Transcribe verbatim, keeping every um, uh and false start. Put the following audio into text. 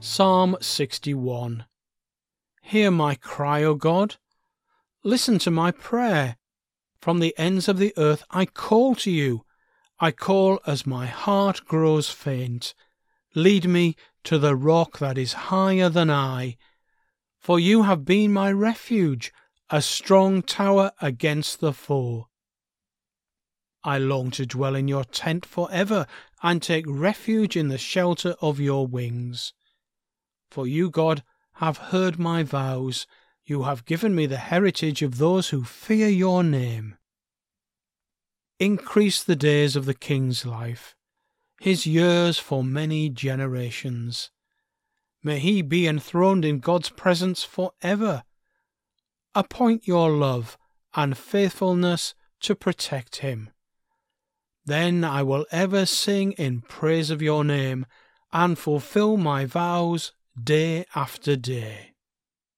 Psalm sixty-one. Hear my cry, O God. Listen to my prayer. From the ends of the earth I call to you. I call as my heart grows faint. Lead me to the rock that is higher than I. For you have been my refuge, a strong tower against the foe. I long to dwell in your tent forever and take refuge in the shelter of your wings. For you, God, have heard my vows. You have given me the heritage of those who fear your name. Increase the days of the king's life, his years for many generations. May he be enthroned in God's presence forever. Appoint your love and faithfulness to protect him. Then I will ever sing in praise of your name and fulfill my vows day after day.